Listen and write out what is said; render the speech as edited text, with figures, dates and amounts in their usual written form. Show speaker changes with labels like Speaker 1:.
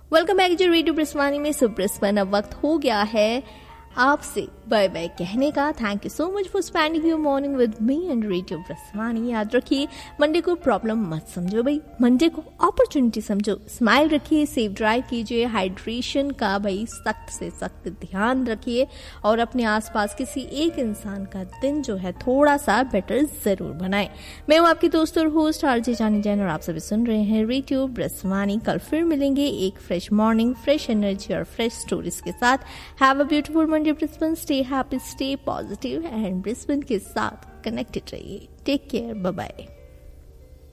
Speaker 1: Welcome back जो radio ब्रिस्वानी में सुब्रिस्वन। अब वक्त हो गया है आपसे बाय बाय कहने का। Thank you so much for spending your morning with me and radio ब्रिस्वानी। याद रखिए, मंडे को प्रॉब्लम मत समझो भाई, मंडे को अपॉर्चुनिटी समझो। स्माइल रखिए, सेफ ड्राइव कीजिए, हाइड्रेशन का भाई सख्त से सख्त ध्यान रखिए और अपने आसपास किसी एक इंसान का दिन जो है थोड़ा सा बेटर जरूर बनाएं। मैं हूँ आपकी दोस्त और होस्ट आरजे जानी जैन और आप सभी सुन रहे हैं रेडियो ब्रिस्वानी। कल फिर मिलेंगे एक फ्रेश मॉर्निंग, फ्रेश एनर्जी और फ्रेश स्टोरीज के साथ। Have a beautiful Monday Brisbane, stay happy, stay positive and Brisbane के साथ कनेक्टेड रहिए। Take care, bye bye.